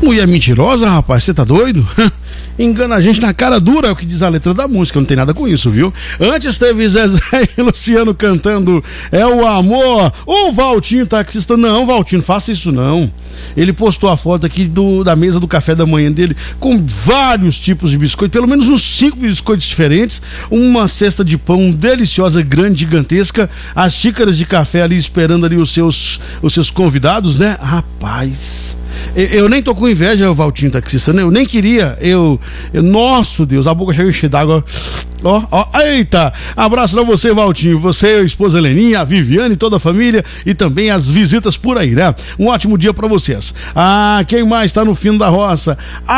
Mulher mentirosa, rapaz, você tá doido? Engana a gente na cara dura, é o que diz a letra da música, não tem nada com isso, viu? Antes teve Zezé e Luciano cantando É o Amor. O Valtinho taxista, não, Valtinho, faça isso não. Ele postou a foto aqui da mesa do café da manhã dele com vários tipos de biscoito, pelo menos uns 5 biscoitos diferentes, uma cesta de pão deliciosa, grande, gigantesca, as xícaras de café ali esperando ali os seus convidados, né? Rapaz, eu nem tô com inveja, Valtinho taxista, né? Eu nem queria, nossa Deus, a boca chega cheia d'água. Eita, abraço pra você, Valtinho, você, a esposa Heleninha, a Viviane, toda a família e também as visitas por aí, né? Um ótimo dia pra vocês. Quem mais tá no fim da roça?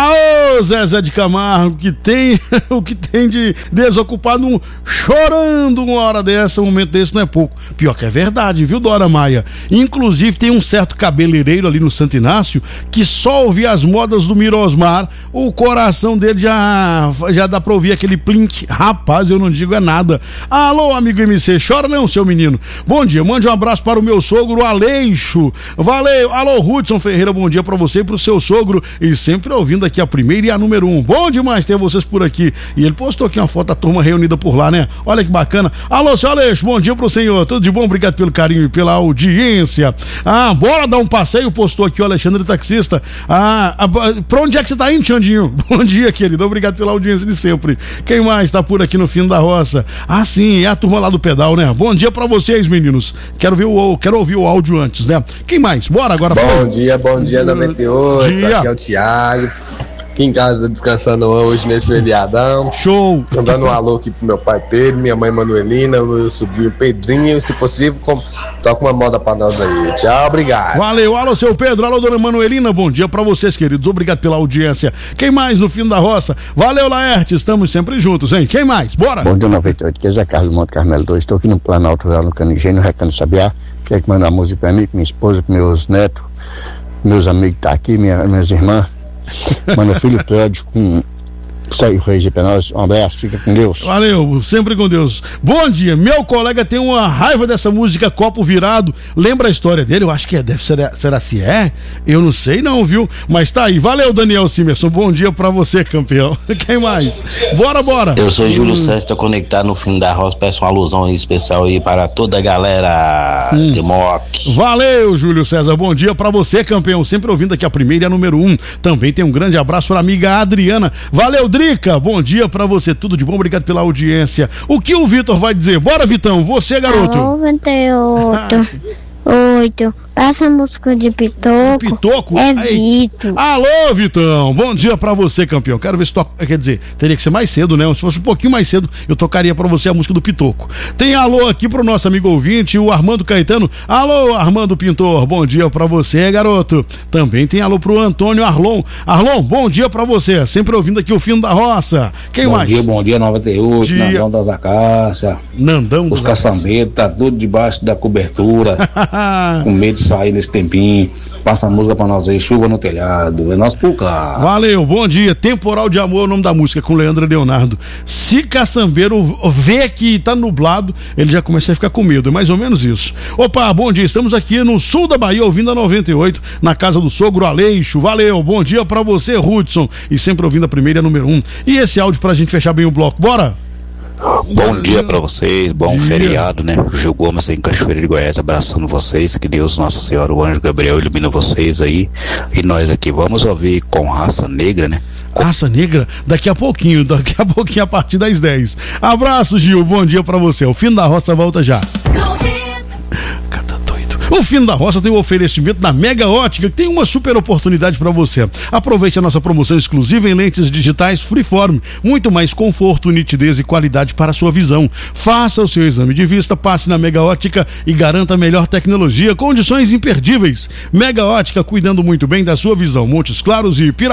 Zezé de Camargo, que tem o que tem de desocupado chorando uma hora dessa, um momento desse não é pouco. Pior que é verdade, viu, Dora Maia? Inclusive tem um certo cabeleireiro ali no Santo Inácio que só ouvir as modas do Mirosmar, o coração dele já dá pra ouvir aquele plink. Rapaz, eu não digo é nada. Alô, amigo MC, chora não, seu menino. Bom dia, mande um abraço para o meu sogro Aleixo. Valeu. Alô, Hudson Ferreira, bom dia para você e pro seu sogro. E sempre ouvindo aqui a primeira e a número 1. Bom demais ter vocês por aqui. E ele postou aqui uma foto da turma reunida por lá, né? Olha que bacana. Alô, seu Aleixo, bom dia pro senhor. Tudo de bom? Obrigado pelo carinho e pela audiência. Bora dar um passeio, postou aqui o Alexandre Taxista. Pra onde é que você tá indo, Xandinho? Bom dia, querido. Obrigado pela audiência de sempre. Quem mais tá por aqui no fim da roça? Sim, é a turma lá do pedal, né? Bom dia pra vocês, meninos. Quero ouvir o áudio antes, né? Quem mais? Bora agora. Bom dia, 98. Aqui é o Thiago. Aqui em casa descansando hoje nesse feriadão. Show! Mandando um alô aqui pro meu pai Pedro, minha mãe Manuelina, meu sobrinho Pedrinho, se possível, toca uma moda pra nós aí. Tchau, obrigado. Valeu, alô seu Pedro, alô dona Manuelina, bom dia pra vocês, queridos, obrigado pela audiência. Quem mais no fim da roça? Valeu, Laerte, estamos sempre juntos, hein? Quem mais? Bora! Bom dia, 98, que é Zé Carlos do Monte Carmelo 2, estou aqui no Planalto Real, no Canigênio, no Recanto Sabiá. Quero mandar uma música pra mim, pra minha esposa, pros meus netos, meus amigos que tá aqui, minhas irmãs. Mano, filho Clédio com Sérgio Reis pra nós. Um abraço, fica com Deus. Valeu, sempre com Deus. Bom dia, meu colega tem uma raiva dessa música Copo Virado. Lembra a história dele? Eu acho que será se é? Eu não sei não, viu? Mas tá aí, valeu Daniel Simerson, bom dia pra você, campeão. Quem mais? Bora. Eu sou Júlio César, tô conectado no fim da roça, peço uma alusão especial aí para toda a galera de Moc. Valeu, Júlio César, bom dia pra você, campeão, sempre ouvindo aqui a primeira e a número 1. Também tem um grande abraço pra amiga Adriana. Valeu, Drica, bom dia pra você, tudo de bom, obrigado pela audiência. O que o Vitor vai dizer? Bora, Vitão, você, garoto. 98, passa a música de Pitoco. Pitoco? É Vitor. Alô, Vitão, bom dia pra você, campeão. Quero ver se toca, quer dizer, teria que ser mais cedo, né? Se fosse um pouquinho mais cedo, eu tocaria pra você a música do Pitoco. Tem alô aqui pro nosso amigo ouvinte, o Armando Caetano. Alô, Armando Pintor, bom dia pra você, garoto. Também tem alô pro Antônio Arlon. Arlon, bom dia pra você, sempre ouvindo aqui o fim da roça. Quem mais? Bom dia, 98, Nandão das Acácias. Nandão os caçambeiros, tá tudo debaixo da cobertura. Com medo de sair nesse tempinho. Passa a música pra nós aí, chuva no telhado. É nosso pulcar. Valeu, bom dia. Temporal de Amor é o nome da música, com Leandro Leonardo. Se caçambeiro vê que tá nublado, ele já começa a ficar com medo. É mais ou menos isso. Opa, bom dia. Estamos aqui no sul da Bahia, ouvindo a 98, na casa do sogro Aleixo. Valeu, bom dia pra você, Hudson. E sempre ouvindo a primeira e a número 1. E esse áudio pra gente fechar bem o bloco. Bora! Bom dia pra vocês, bom feriado, né? Gil Gomes em Cachoeira de Goiás, abraçando vocês, que Deus, Nossa Senhora, o Anjo Gabriel ilumina vocês aí, e nós aqui vamos ouvir com Raça Negra, né? Raça Negra, daqui a pouquinho a partir das 10. Abraço, Gil, bom dia pra você, o fim da roça volta já. O Fim da Roça tem um oferecimento da Mega Ótica, que tem uma super oportunidade para você. Aproveite a nossa promoção exclusiva em lentes digitais Freeform. Muito mais conforto, nitidez e qualidade para a sua visão. Faça o seu exame de vista, passe na Mega Ótica e garanta a melhor tecnologia, condições imperdíveis. Mega Ótica, cuidando muito bem da sua visão. Montes Claros e Piracicaba.